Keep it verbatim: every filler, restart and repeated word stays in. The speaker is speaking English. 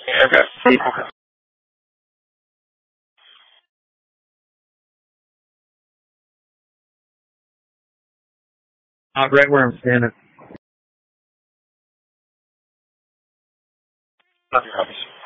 Okay. Okay. Not right where I'm standing. Nothing happens.